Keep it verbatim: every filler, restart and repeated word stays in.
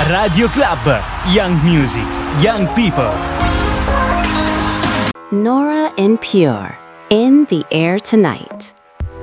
Radio Club, Young Music, Young People. Nora En Pure, In the Air Tonight.